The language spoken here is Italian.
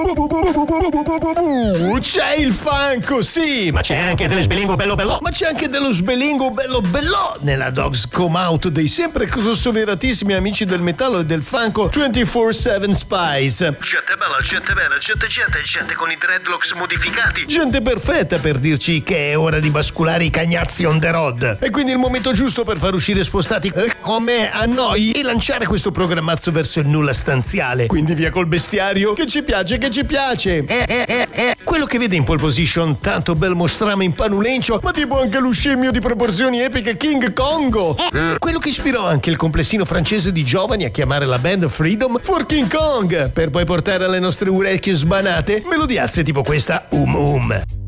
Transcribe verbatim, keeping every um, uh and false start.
C'è il funko, sì, ma c'è anche dello sbelingo bello bello, ma c'è anche dello sbelingo bello bello nella Dogs Come Out dei sempre consideratissimi amici del metallo e del funko ventiquattro sette Spice. Gente bella, gente bella, gente gente, gente con i dreadlocks modificati, gente perfetta per dirci che è ora di basculare i cagnazzi on the road. E quindi il momento giusto per far uscire spostati eh, come a noi e lanciare questo programmazzo verso il nulla stanziale. Quindi via col bestiario, che ci piace, che ci piace. Eh, eh, eh, eh. Quello che vede in pole position tanto bel mostrame in panulencio, ma tipo anche lo scemmio di proporzioni epiche King Kongo. Eh. Quello che ispirò anche il complessino francese di giovani a chiamare la band Freedom for King Kong, per poi portare alle nostre orecchie sbanate melodiazze tipo questa Um Um.